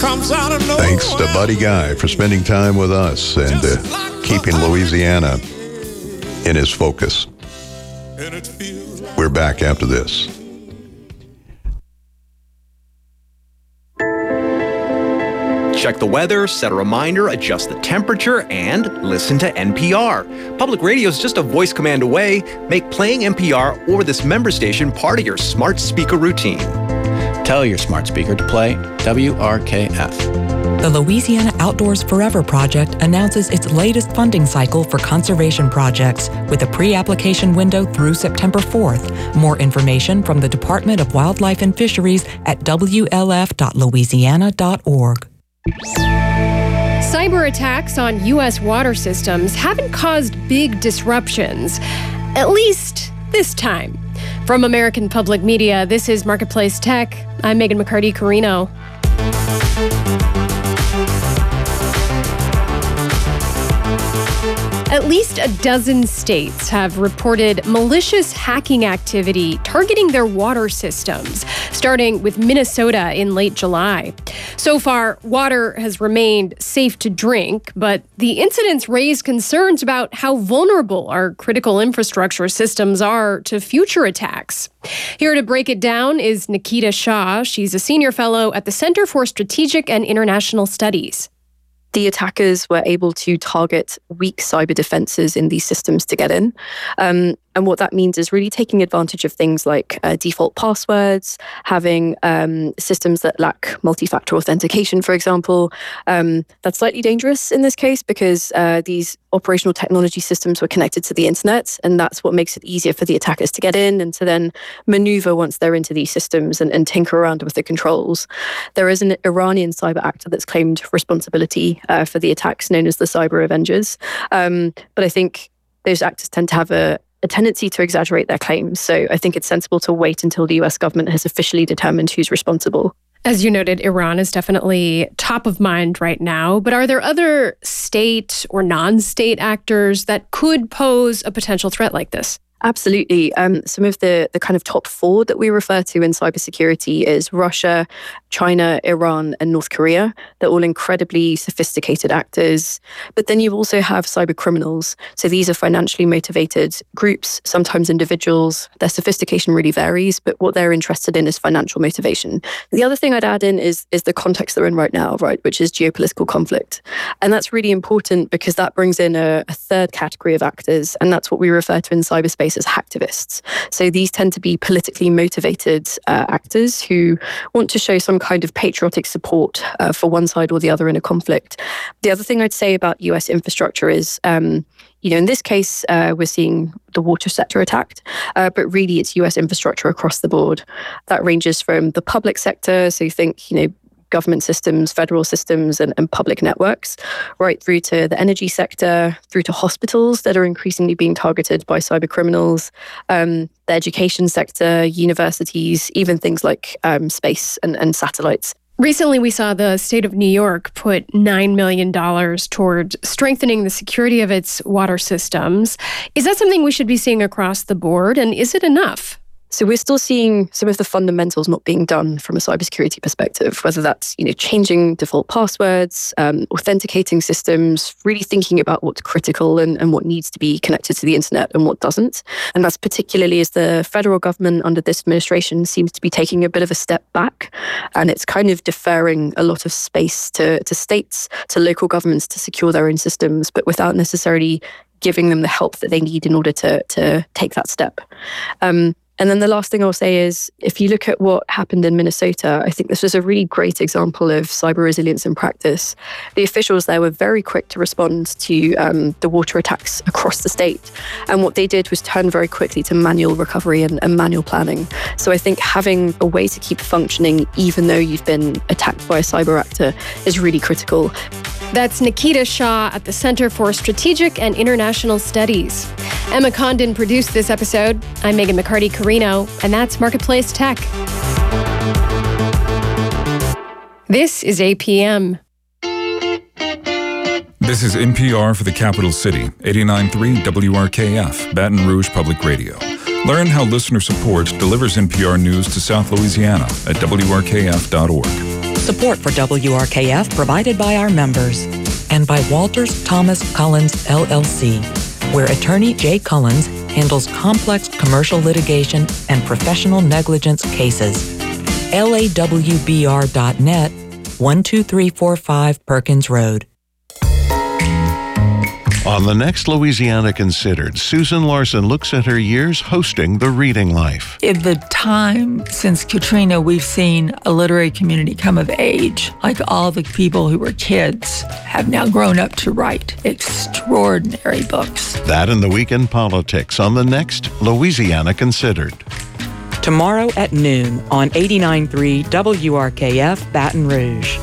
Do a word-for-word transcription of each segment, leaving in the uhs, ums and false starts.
comes out of nowhere. Thanks to Buddy Guy for spending time with us and uh, keeping Louisiana in his focus. We're back after this. Check the weather, set a reminder, adjust the temperature, and listen to N P R. Public radio is just a voice command away. Make playing N P R or this member station part of your smart speaker routine. Tell your smart speaker to play W R K F. The Louisiana Outdoors Forever Project announces its latest funding cycle for conservation projects with a pre-application window through September fourth. More information from the Department of Wildlife and Fisheries at w l f dot louisiana dot org. Cyber attacks on U S water systems haven't caused big disruptions, at least this time. From American Public Media, this is Marketplace Tech. I'm Megan McCarty-Carino. At least a dozen states have reported malicious hacking activity targeting their water systems, starting with Minnesota in late July. So far, water has remained safe to drink, but the incidents raise concerns about how vulnerable our critical infrastructure systems are to future attacks. Here to break it down is Nikita Shah. She's a senior fellow at the Center for Strategic and International Studies. The attackers were able to target weak cyber defenses in these systems to get in. Um, and what that means is really taking advantage of things like uh, default passwords, having um, systems that lack multi-factor authentication, for example. Um, that's slightly dangerous in this case because uh, these operational technology systems were connected to the internet, and that's what makes it easier for the attackers to get in and to then maneuver once they're into these systems and, and tinker around with the controls. There is an Iranian cyber actor that's claimed responsibility uh, for the attacks known as the Cyber Avengers. Um, but I think those actors tend to have a a tendency to exaggerate their claims. So I think it's sensible to wait until the U S government has officially determined who's responsible. As you noted, Iran is definitely top of mind right now. But are there other state or non-state actors that could pose a potential threat like this? Absolutely. Um, some of the, the kind of top four that we refer to in cybersecurity is Russia, China, Iran, and North Korea. They're all incredibly sophisticated actors. But then you also have cyber criminals. So these are financially motivated groups, sometimes individuals. Their sophistication really varies, but what they're interested in is financial motivation. The other thing I'd add in is, is the context they're in right now, right, which is geopolitical conflict. And that's really important because that brings in a, a third category of actors, and that's what we refer to in cyberspace as hacktivists. So these tend to be politically motivated uh, actors who want to show some kind of patriotic support uh, for one side or the other in a conflict. The other thing I'd say about U S infrastructure is, um, you know, in this case, uh, we're seeing the water sector attacked, uh, but really it's U S infrastructure across the board. That ranges from the public sector, so you think, you know, government systems, federal systems, and, and public networks, right through to the energy sector, through to hospitals that are increasingly being targeted by cyber criminals, um, the education sector, universities, even things like um, space and, and satellites. Recently, we saw the state of New York put nine million dollars toward strengthening the security of its water systems. Is that something we should be seeing across the board, and is it enough? So we're still seeing some of the fundamentals not being done from a cybersecurity perspective, whether that's, you know, changing default passwords, um, authenticating systems, really thinking about what's critical and, and what needs to be connected to the internet and what doesn't. And that's particularly as the federal government under this administration seems to be taking a bit of a step back, and it's kind of deferring a lot of space to, to states, to local governments to secure their own systems, but without necessarily giving them the help that they need in order to, to take that step. Um, And then the last thing I'll say is, if you look at what happened in Minnesota, I think this was a really great example of cyber resilience in practice. The officials there were very quick to respond to um, the water attacks across the state. And what they did was turn very quickly to manual recovery and, and manual planning. So I think having a way to keep functioning, even though you've been attacked by a cyber actor, is really critical. That's Nikita Shah at the Center for Strategic and International Studies. Emma Condon produced this episode. I'm Megan McCarty-Carino, and that's Marketplace Tech. This is A P M. This is N P R for the capital city, eighty-nine point three W R K F, Baton Rouge Public Radio. Learn how listener support delivers N P R news to South Louisiana at W R K F dot org. Support for W R K F provided by our members and by Walters Thomas Collins, L L C, where attorney Jay Collins handles complex commercial litigation and professional negligence cases. L A W B R dot net, one two three four five Perkins Road. On the next Louisiana Considered, Susan Larson looks at her years hosting the Reading Life. In the time since Katrina, we've seen a literary community come of age. Like all the people who were kids have now grown up to write extraordinary books. That and the weekend politics on the next Louisiana Considered. Tomorrow at noon on eighty-nine point three W R K F Baton Rouge.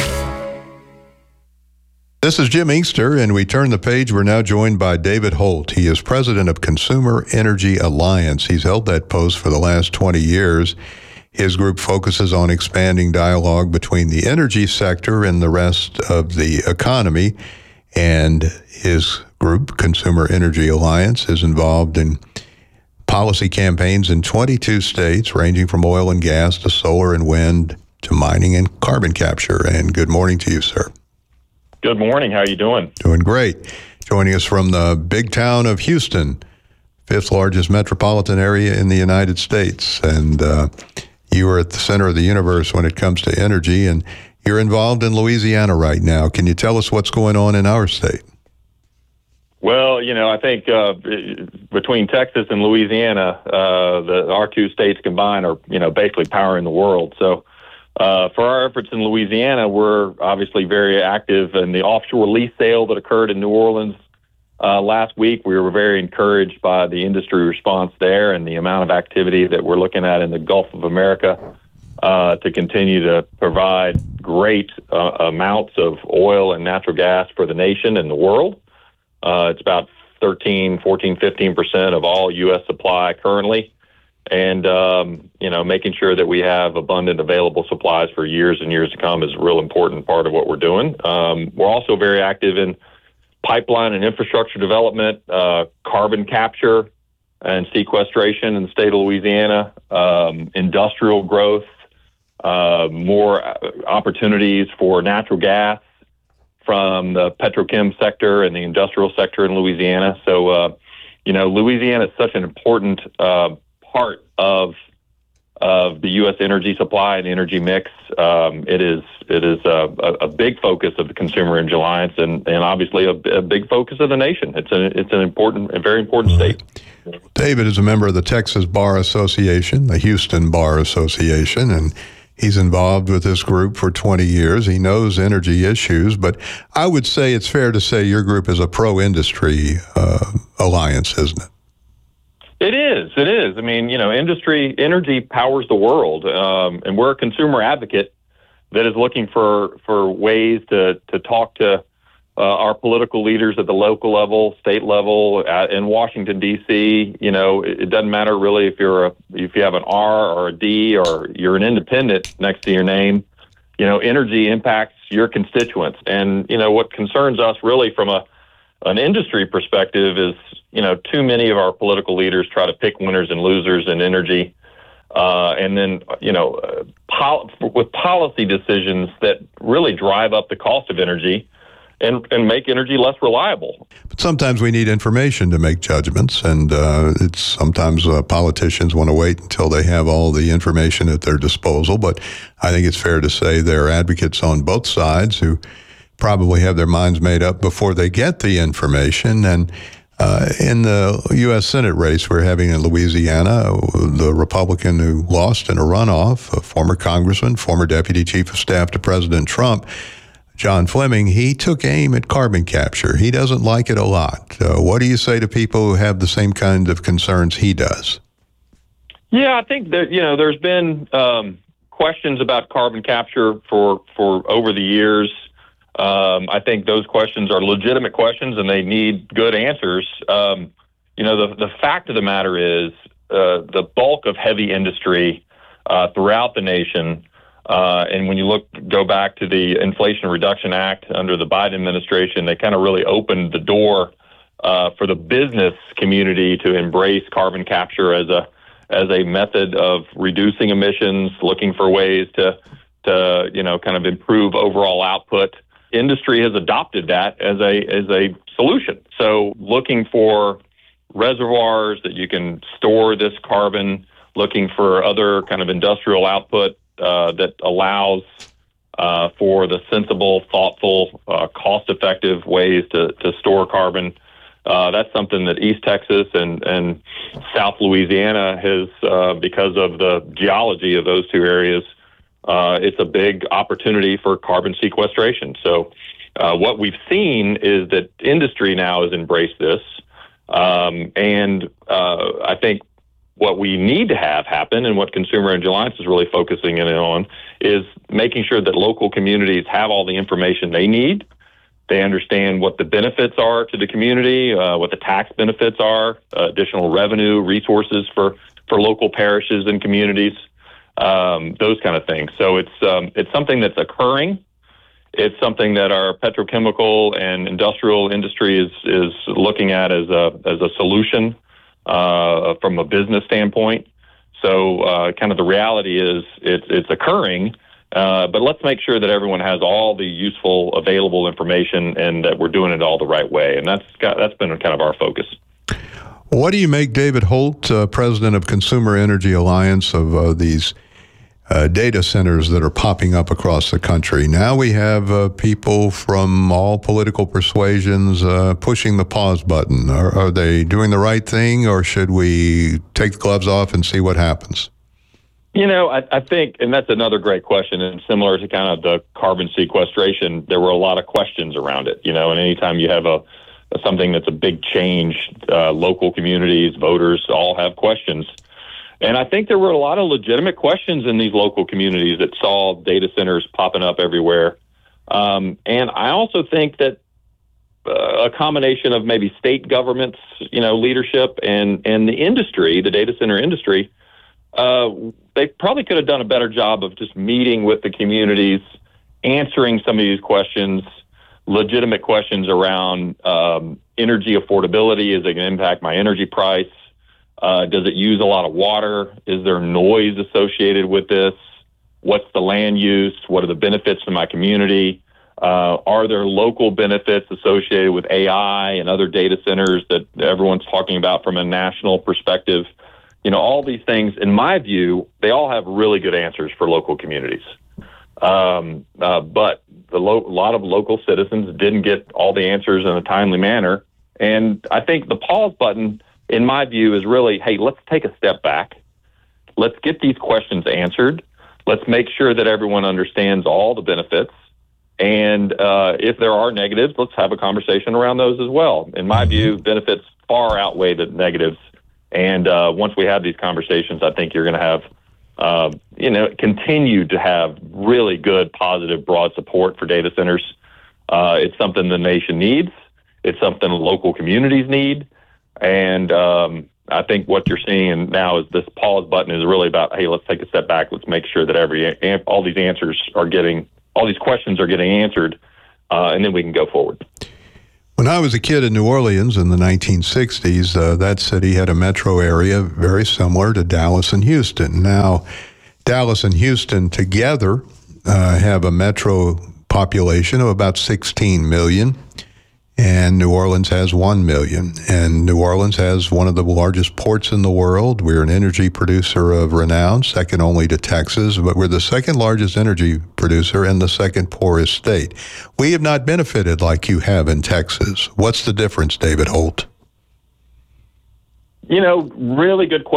This is Jim Inkster, and we turn the page. We're now joined by David Holt. He is president of Consumer Energy Alliance. He's held that post for the last twenty years. His group focuses on expanding dialogue between the energy sector and the rest of the economy. And his group, Consumer Energy Alliance, is involved in policy campaigns in twenty-two states, ranging from oil and gas to solar and wind to mining and carbon capture. And good morning to you, sir. Good morning. How are you doing? Doing great. Joining us from the big town of Houston, fifth largest metropolitan area in the United States. And uh, you are at the center of the universe when it comes to energy, and you're involved in Louisiana right now. Can you tell us what's going on in our state? Well, you know, I think uh, between Texas and Louisiana, uh, the, our two states combined are, you know, basically powering the world. So uh, for our efforts in Louisiana, we're obviously very active in the offshore lease sale that occurred in New Orleans uh, last week. We were very encouraged by the industry response there and the amount of activity that we're looking at in the Gulf of America uh, to continue to provide great uh, amounts of oil and natural gas for the nation and the world. Uh, it's about thirteen, fourteen, fifteen percent of all U S supply currently. And, um, you know, making sure that we have abundant available supplies for years and years to come is a real important part of what we're doing. Um, we're also very active in pipeline and infrastructure development, uh, carbon capture and sequestration in the state of Louisiana, um, industrial growth, uh, more opportunities for natural gas from the petrochem sector and the industrial sector in Louisiana. So, uh, you know, Louisiana is such an important uh, part of of the U S energy supply and energy mix. Um, it is it is a, a big focus of the Consumer Energy Alliance, and, and obviously a, a big focus of the nation. It's an it's an important, a very important state. David is a member of the Texas Bar Association, the Houston Bar Association, and he's involved with this group for twenty years. He knows energy issues, but I would say it's fair to say your group is a pro-industry uh, alliance, isn't it? It is. It is. I mean, you know, industry, energy powers the world, um, and we're a consumer advocate that is looking for, for ways to, to talk to uh, our political leaders at the local level, state level, at, in Washington, D C. You know, it, it doesn't matter really if you're a, if you have an R or a D or you're an independent next to your name. You know, energy impacts your constituents. And, you know, what concerns us really from a an industry perspective is, you know, too many of our political leaders try to pick winners and losers in energy. Uh, and then, you know, uh, pol- with policy decisions that really drive up the cost of energy and, and make energy less reliable. But sometimes we need information to make judgments, and uh, it's sometimes uh, politicians want to wait until they have all the information at their disposal. But I think it's fair to say there are advocates on both sides who probably have their minds made up before they get the information. And uh, in the U S Senate race we're having in Louisiana, the Republican who lost in a runoff, a former congressman, former deputy chief of staff to President Trump, John Fleming, he took aim at carbon capture. He doesn't like it a lot. Uh, what do you say to people who have the same kind of concerns he does? Yeah, I think that, you know, there's been um, questions about carbon capture for, for over the years. Um, I think those questions are legitimate questions and they need good answers. Um, you know, the, the fact of the matter is uh, the bulk of heavy industry uh, throughout the nation, uh, and when you look, go back to the Inflation Reduction Act under the Biden administration, they kind of really opened the door uh, for the business community to embrace carbon capture as a as a method of reducing emissions, looking for ways to to, you know, kind of improve overall output. Industry has adopted that as a as a solution. So looking for reservoirs that you can store this carbon, looking for other kind of industrial output uh, that allows uh, for the sensible, thoughtful, uh, cost-effective ways to, to store carbon. Uh, that's something that East Texas and, and South Louisiana has, uh, because of the geology of those two areas, uh, it's a big opportunity for carbon sequestration. So uh, what we've seen is that industry now has embraced this. Um, and uh, I think what we need to have happen, and what Consumer Energy Alliance is really focusing in on, is making sure that local communities have all the information they need. They understand what the benefits are to the community, uh, what the tax benefits are, uh, additional revenue, resources for, for local parishes and communities, um, those kind of things. So it's um, it's something that's occurring. It's something that our petrochemical and industrial industry is is looking at as a as a solution uh, from a business standpoint. So uh, kind of the reality is it's it's occurring. Uh, but let's make sure that everyone has all the useful, available information, and that we're doing it all the right way. And that's got, that's been kind of our focus. What do you make, David Holt, uh, president of Consumer Energy Alliance, of uh, these uh, data centers that are popping up across the country? Now we have uh, people from all political persuasions uh, pushing the pause button. Are, are they doing the right thing, or should we take the gloves off and see what happens? You know, I, I think, and that's another great question, and similar to kind of the carbon sequestration, there were a lot of questions around it, you know, and anytime you have a, a something that's a big change, uh, local communities, voters all have questions. And I think there were a lot of legitimate questions in these local communities that saw data centers popping up everywhere. Um, and I also think that uh, a combination of maybe state governments, you know, leadership and, and the industry, the data center industry, Uh, they probably could have done a better job of just meeting with the communities, answering some of these questions, legitimate questions around um, energy affordability. Is it going to impact my energy price? Uh, does it use a lot of water? Is there noise associated with this? What's the land use? What are the benefits to my community? Uh, are there local benefits associated with A I and other data centers that everyone's talking about from a national perspective? You know, all these things, in my view, they all have really good answers for local communities. Um, uh, but the lo- a lot of local citizens didn't get all the answers in a timely manner. And I think the pause button, in my view, is really, hey, let's take a step back. Let's get these questions answered. Let's make sure that everyone understands all the benefits. And uh, if there are negatives, let's have a conversation around those as well. In my view, benefits far outweigh the negatives. And uh, once we have these conversations, I think you're going to have, uh, you know, continue to have really good, positive, broad support for data centers. Uh, it's something the nation needs. It's something local communities need. And um, I think what you're seeing now is this pause button is really about, hey, let's take a step back. Let's make sure that every all these answers are getting, all these questions are getting answered, uh, and then we can go forward. When I was a kid in New Orleans in the nineteen sixties, uh, that city had a metro area very similar to Dallas and Houston. Now, Dallas and Houston together uh, have a metro population of about sixteen million, and New Orleans has one million. And New Orleans has one of the largest ports in the world. We're an energy producer of renown, second only to Texas, but we're the second largest energy producer and the second poorest state. We have not benefited like you have in Texas. What's the difference, David Holt? You know, really good question.